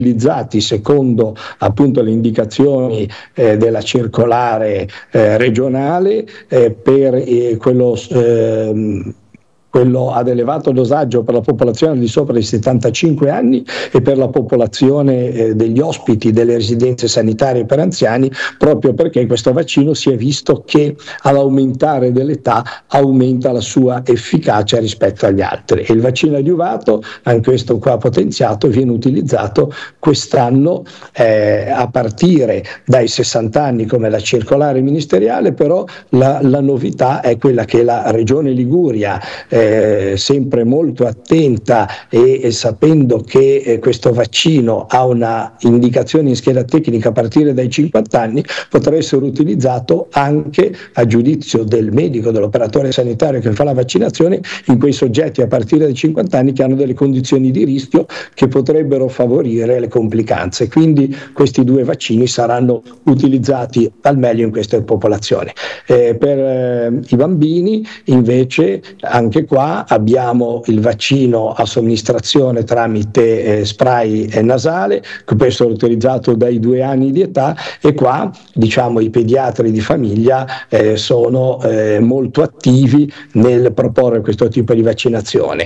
utilizzati secondo appunto le indicazioni della circolare regionale per quello ad elevato dosaggio per la popolazione di sopra i 75 anni e per la popolazione degli ospiti delle residenze sanitarie per anziani, proprio perché questo vaccino si è visto che all'aumentare dell'età aumenta la sua efficacia rispetto agli altri. E il vaccino adiuvato, anche questo qua potenziato, viene utilizzato quest'anno a partire dai 60 anni come la circolare ministeriale, però la novità è quella che la Regione Liguria, sempre molto attenta e sapendo che questo vaccino ha una indicazione in scheda tecnica a partire dai 50 anni, potrà essere utilizzato anche a giudizio del medico, dell'operatore sanitario che fa la vaccinazione, in quei soggetti a partire dai 50 anni che hanno delle condizioni di rischio che potrebbero favorire le complicanze. Quindi questi due vaccini saranno utilizzati al meglio in queste popolazioni. Per i bambini invece anche qua abbiamo il vaccino a somministrazione tramite spray nasale, che può essere utilizzato dai 2 anni di età, e qua diciamo i pediatri di famiglia sono molto attivi nel proporre questo tipo di vaccinazione.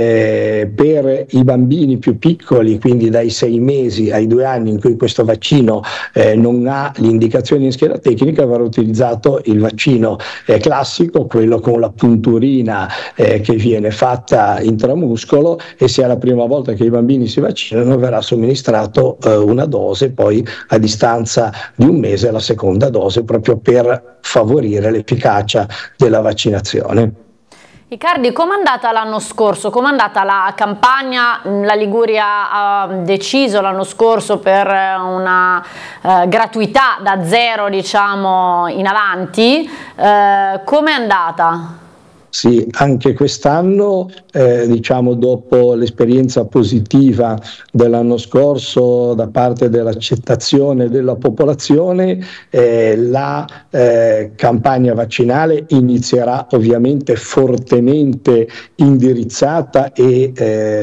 Per i bambini più piccoli, quindi dai 6 mesi ai 2 anni in cui questo vaccino non ha l'indicazione in scheda tecnica, verrà utilizzato il vaccino classico, quello con la punturina che viene fatta intramuscolo, e se è la prima volta che i bambini si vaccinano verrà somministrato una dose, poi a distanza di 1 mese la seconda dose, proprio per favorire l'efficacia della vaccinazione. Riccardi, com'è andata l'anno scorso? Com'è andata la campagna? La Liguria ha deciso l'anno scorso per una gratuità da 0, diciamo, in avanti. Com'è andata? Sì, anche quest'anno, diciamo dopo l'esperienza positiva dell'anno scorso da parte dell'accettazione della popolazione, la campagna vaccinale inizierà ovviamente fortemente indirizzata e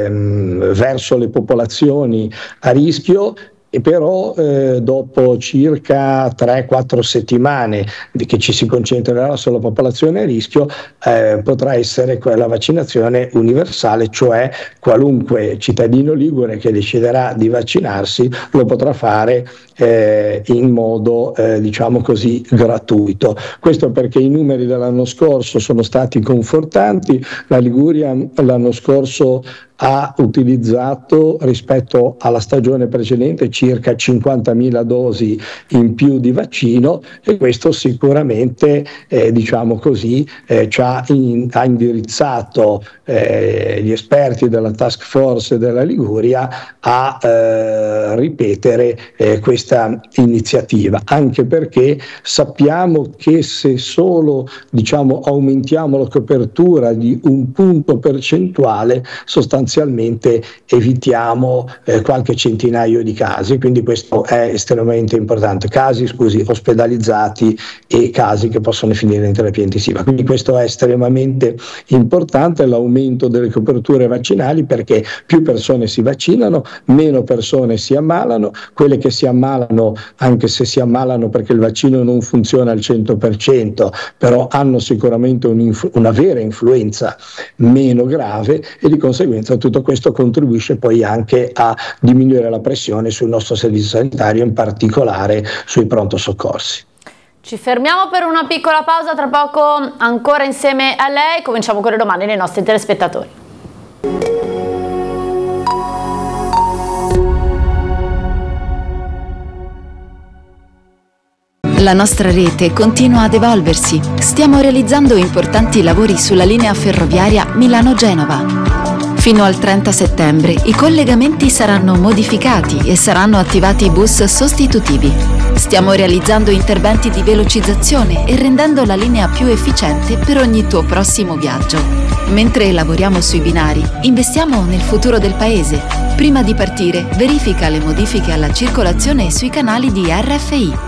verso le popolazioni a rischio. E però dopo circa 3-4 settimane che ci si concentrerà sulla popolazione a rischio, potrà essere quella vaccinazione universale, cioè qualunque cittadino ligure che deciderà di vaccinarsi lo potrà fare in modo diciamo così gratuito. Questo perché i numeri dell'anno scorso sono stati confortanti. La Liguria l'anno scorso ha utilizzato rispetto alla stagione precedente circa 50.000 dosi in più di vaccino, e questo sicuramente diciamo così ha indirizzato gli esperti della task force della Liguria a ripetere questa iniziativa, anche perché sappiamo che se solo diciamo aumentiamo la copertura di 1 punto percentuale, sostanzialmente evitiamo qualche centinaio di casi, quindi questo è estremamente importante, casi ospedalizzati e casi che possono finire in terapia intensiva. Quindi questo è estremamente importante, l'aumento delle coperture vaccinali, perché più persone si vaccinano, meno persone si ammalano. Quelle che si ammalano, anche se si ammalano perché il vaccino non funziona al 100%, però hanno sicuramente una vera influenza meno grave, e di conseguenza tutto questo contribuisce poi anche a diminuire la pressione sul nostro servizio sanitario, in particolare sui pronto soccorsi. Ci fermiamo per una piccola pausa, tra poco ancora insieme a lei cominciamo con le domande dei nostri telespettatori. La nostra rete continua ad evolversi. Stiamo realizzando importanti lavori sulla linea ferroviaria Milano-Genova. Fino al 30 settembre i collegamenti saranno modificati e saranno attivati bus sostitutivi. Stiamo realizzando interventi di velocizzazione e rendendo la linea più efficiente per ogni tuo prossimo viaggio. Mentre lavoriamo sui binari, investiamo nel futuro del paese. Prima di partire, verifica le modifiche alla circolazione sui canali di RFI.